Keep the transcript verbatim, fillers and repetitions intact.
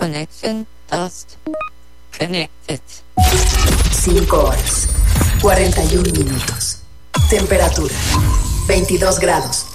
Connection lost. Connected. cinco horas, cuarenta y un minutos. Temperatura, veintidós grados.